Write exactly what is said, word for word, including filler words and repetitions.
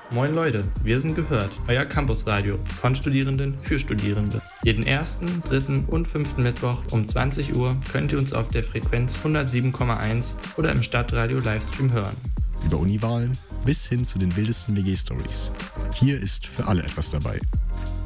Moin Leute, wir sind Gehört, euer Campusradio von Studierenden für Studierende. Jeden ersten, dritten und fünften Mittwoch um zwanzig Uhr könnt ihr uns auf der Frequenz hundertsieben Komma eins oder im Stadtradio Livestream hören. Über Uniwahlen bis hin zu den wildesten W G-Stories. Hier ist für alle etwas dabei.